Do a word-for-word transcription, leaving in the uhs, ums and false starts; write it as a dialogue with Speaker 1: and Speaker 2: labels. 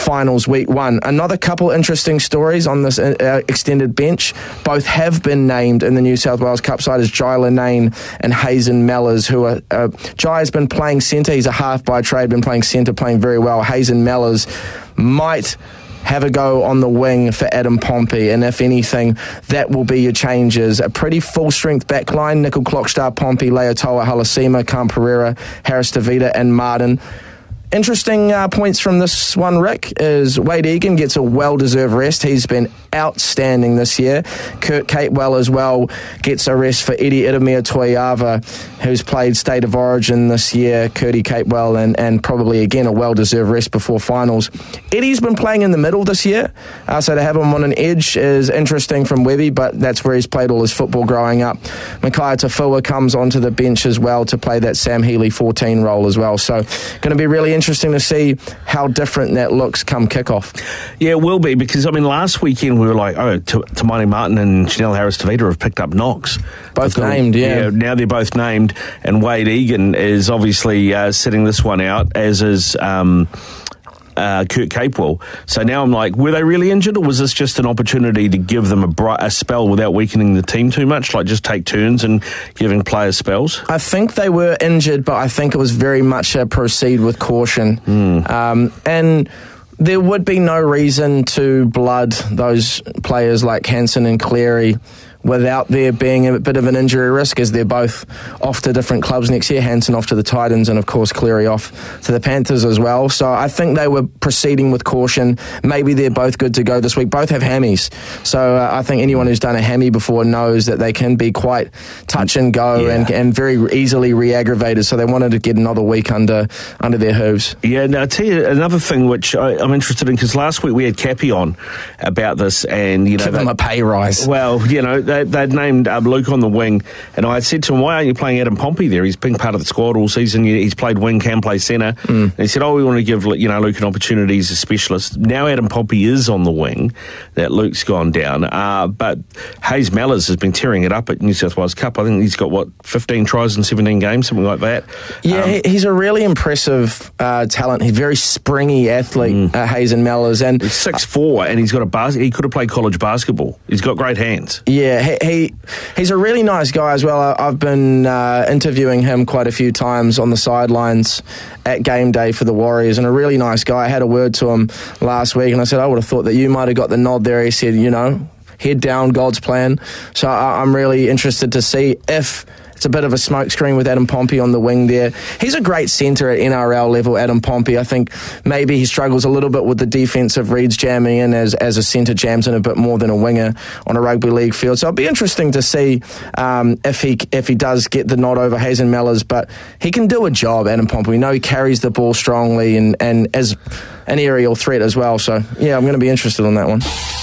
Speaker 1: finals week one. Another couple interesting stories on this uh, extended bench. Both have been named in the New South Wales Cup side as Jai Linane and Hazen Mellors, who are, uh, Jai has been playing centre. He's a half by trade, been playing centre, playing very well. Hazen Mellors might have a go on the wing for Adam Pompey, and if anything, that will be your changes. A pretty full-strength backline: Nickel Clockstar, Pompey, Leotoa, Halasima, Cam Pereira, Harris Tavita, and Martin. Interesting uh, points from this one, Rick, is Wade Egan gets a well-deserved rest. He's been outstanding this year. Kurt Capewell as well gets a rest for Eddie Idemir Toiava, who's played State of Origin this year. Kurtie Capewell, and, and probably, again, a well-deserved rest before finals. Eddie's been playing in the middle this year, uh, so to have him on an edge is interesting from Webby, but that's where he's played all his football growing up. Makai Tafua comes onto the bench as well to play that Sam Healey fourteen role as well. So going to be really interesting to see how different that looks come kickoff.
Speaker 2: Yeah, it will be, because, I mean, last weekend we were like, oh, T- Tamani Martin and Chanel Harris-Tavita have picked up knocks.
Speaker 1: Both named, yeah.
Speaker 2: yeah. Now they're both named, and Wade Egan is obviously uh, sitting this one out, as is um, uh, Kurt Capewell. So now I'm like, were they really injured, or was this just an opportunity to give them a, bright, a spell without weakening the team too much, like just take turns and giving players spells?
Speaker 1: I think they were injured, but I think it was very much a proceed with caution. Mm. Um, and there would be no reason to blood those players like Hansen and Cleary without there being a bit of an injury risk, as they're both off to different clubs next year. Hansen off to the Titans, and of course Cleary off to the Panthers as well. So I think they were proceeding with caution. Maybe they're both good to go this week. Both have hammies. So uh, I think anyone who's done a hammy before knows that they can be quite touch and go, yeah. and, and very easily re-aggravated. So they wanted to get another week under under their hooves.
Speaker 2: Yeah, now I'll tell you another thing which I, I'm interested in, because last week we had Cappy on about this, and you know,
Speaker 1: give them a pay rise.
Speaker 2: Well, you know, they, they'd named um, Luke on the wing, and I said to him, why aren't you playing Adam Pompey there? He's been part of the squad all season. He's played wing, can play centre. Mm. And he said, oh, we want to give, you know, Luke an opportunity as a specialist. Now Adam Pompey is on the wing, that Luke's gone down. Uh, but Hayes Mellors has been tearing it up at New South Wales Cup. I think he's got, what, fifteen tries in seventeen games, something like that.
Speaker 1: Yeah, um, he's a really impressive uh, talent. He's a very springy athlete, mm. uh, Hayes and Mellors. And
Speaker 2: he's six foot four, and he's got a bas- he could have played college basketball. He's got great hands.
Speaker 1: Yeah, he, he he's a really nice guy as well. I, I've been uh, interviewing him quite a few times on the sidelines at game day for the Warriors, and a really nice guy. I had a word to him last week, and I said, I would have thought that you might have got the nod there. He said, you know, head down, God's plan. So I, I'm really interested to see if it's a bit of a smokescreen with Adam Pompey on the wing there. He's a great centre at N R L level, Adam Pompey. I think maybe he struggles a little bit with the defensive reads jamming in as, as a centre, jams in a bit more than a winger on a rugby league field. So it'll be interesting to see um, if he if he does get the nod over Hazen Mellors. But he can do a job, Adam Pompey. We know he carries the ball strongly and, and is an aerial threat as well. So, yeah, I'm going to be interested on that one.